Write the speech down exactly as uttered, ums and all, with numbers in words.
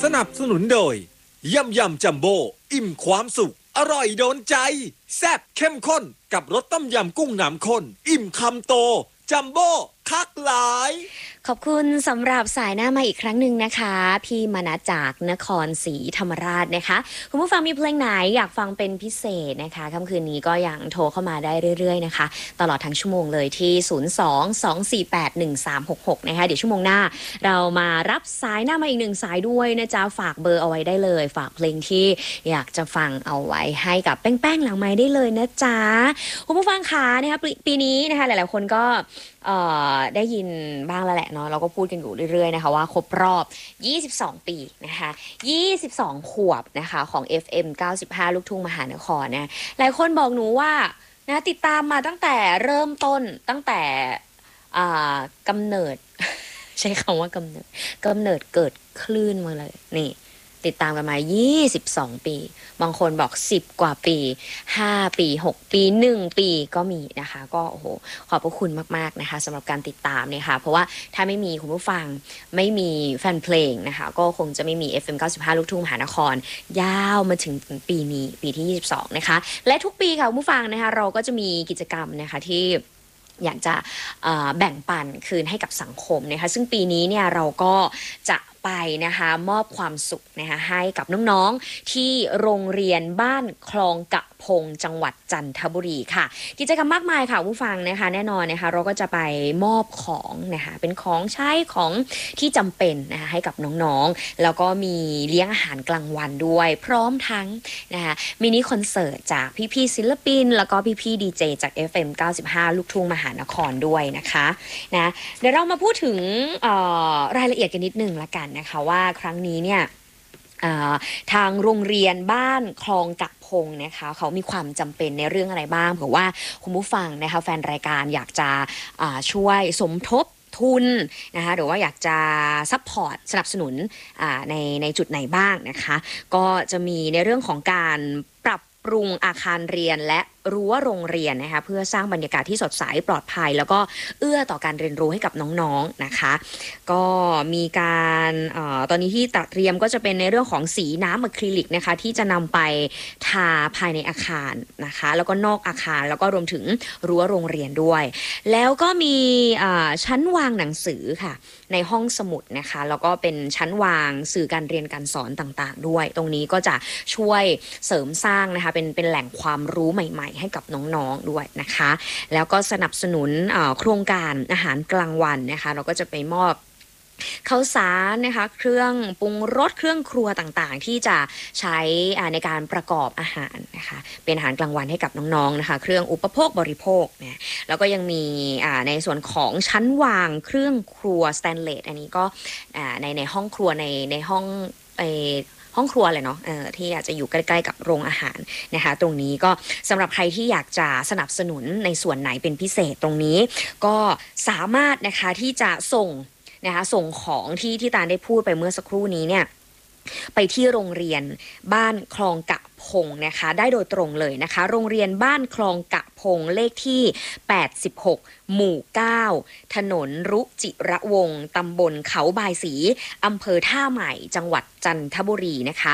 สนับสนุนโดยยำยำจัมโบ้อิ่มความสุขอร่อยโดนใจแซ่บเข้มข้นกับรสต้มยำกุ้งน้ำข้นอิ่มคำโตจัมโบ้คักหลายขอบคุณสำหรับสายหน้ามาอีกครั้งหนึ่งนะคะพี่มนัสจากนครศรีธรรมราชนะคะคุณผู้ฟังมีเพลงไหนอยากฟังเป็นพิเศษนะคะค่ำคืนนี้ก็ยังโทรเข้ามาได้เรื่อยๆนะคะตลอดทั้งชั่วโมงเลยที่ศูนย์ สอง สอง สี่ แปด หนึ่ง สาม หก หกนะคะเดี๋ยวชั่วโมงหน้าเรามารับสายหน้ามาอีกหนึ่งสายด้วยนะจ๊ะฝากเบอร์เอาไว้ได้เลยฝากเพลงที่อยากจะฟังเอาไว้ให้กับแป้งๆหลังไม้ได้เลยนะจ๊ะคุณผู้ฟังคะนะคะปีนี้นะคะหลายๆคนก็เอ่อได้ยินบ้างแล้วแหละเนาะเราก็พูดกันอยู่เรื่อยๆนะคะว่าครบรอบยี่สิบสองปีนะคะยี่สิบสองขวบนะคะของ เอฟ เอ็ม เก้าสิบห้า ลูกทุ่งมหานครนะหลายคนบอกหนูว่านะติดตามมาตั้งแต่เริ่มต้นตั้งแต่อ่ากำเนิด ใช้คำว่ากำเนิดกำเนิดเกิดคลื่นมาเลยนี่ติดตามกันมายี่สิบสองปีบางคนบอกสิบกว่าปีห้าปีหกปีหนึ่งปีก็มีนะคะก็โอ้โหขอบพระคุณมากๆนะคะสำหรับการติดตามเนี่ยค่ะเพราะว่าถ้าไม่มีคุณผู้ฟังไม่มีแฟนเพลงนะคะก็คงจะไม่มี เอฟ เอ็ม เก้าสิบห้า ลูกทุ่งมหานครยาวมาถึงปีนี้ปีที่ยี่สิบสองนะคะและทุกปีค่ะคุณผู้ฟังนะคะเราก็จะมีกิจกรรมนะคะที่อยากจะแบ่งปันคืนให้กับสังคมนะคะซึ่งปีนี้เนี่ยเราก็จะไปนะคะมอบความสุขนะคะให้กับน้องๆที่โรงเรียนบ้านคลองกะพงจังหวัดจันทบุรีค่ะกิจกรรมมากมายค่ะผู้ฟังนะคะแน่นอนนะคะเราก็จะไปมอบของนะคะเป็นของใช้ของที่จำเป็นนะคะให้กับน้องๆแล้วก็มีเลี้ยงอาหารกลางวันด้วยพร้อมทั้งนะคะมินิคอนเสิร์ตจากพี่ๆศิลปินแล้วก็พี่ๆดีเจจาก เอฟ เอ็ม เก้าสิบห้า ลูกทุ่งมหานครด้วยนะคะนะเดี๋ยวเรามาพูดถึงรายละเอียดกันนิดนึงละกันนะคะว่าครั้งนี้เนี่ยทางโรงเรียนบ้านคลองกะพงนะคะเขามีความจำเป็นในเรื่องอะไรบ้างเผื่อว่าคุณผู้ฟังนะคะแฟนรายการอยากจะช่วยสมทบทุนนะคะหรือว่าอยากจะซัพพอร์ตสนับสนุนในในจุดไหนบ้างนะคะก็จะมีในเรื่องของการปรับปรุงอาคารเรียนและรั้วโรงเรียนนะคะเพื่อสร้างบรรยากาศที่สดใสปลอดภัยแล้วก็เอื้อต่อการเรียนรู้ให้กับน้องๆนะคะก็มีการเอ่อตอนนี้ที่เตรียมก็จะเป็นในเรื่องของสีน้ำอะคริลิกนะคะที่จะนำไปทาภายในอาคารนะคะแล้วก็นอกอาคารแล้วก็รวมถึงรั้วโรงเรียนด้วยแล้วก็มีชั้นวางหนังสือค่ะในห้องสมุดนะคะแล้วก็เป็นชั้นวางสื่อการเรียนการสอนต่างๆด้วยตรงนี้ก็จะช่วยเสริมสร้างนะคะเป็นเป็นแหล่งความรู้ใหม่ๆให้กับน้องๆด้วยนะคะแล้วก็สนับสนุนโครงการอาหารกลางวันนะคะเราก็จะไปมอบข้าวสารนะคะเครื่องปรุงรสเครื่องครัวต่างๆที่จะใช้ในการประกอบอาหารนะคะเป็นอาหารกลางวันให้กับน้องๆนะคะเครื่องอุปโภคบริโภคนะแล้วก็ยังมีในส่วนของชั้นวางเครื่องครัวสแตนเลสอันนี้ก็ในในห้องครัวในในห้องไอห้องครัวเลยเนาะที่อาจจะอยู่ใกล้ๆกับโรงอาหารนะคะตรงนี้ก็สำหรับใครที่อยากจะสนับสนุนในส่วนไหนเป็นพิเศษตรงนี้ก็สามารถนะคะที่จะส่งนะคะส่งของที่ที่ตาลได้พูดไปเมื่อสักครู่นี้เนี่ยไปที่โรงเรียนบ้านคลองกะพงนะคะได้โดยตรงเลยนะคะโรงเรียนบ้านคลองกะพงเลขที่แปดสิบหกหมู่เก้าถนนรุจิระวงศ์ตำบลเขาบายศรีอำเภอท่าใหม่จังหวัดจันทบุรีนะคะ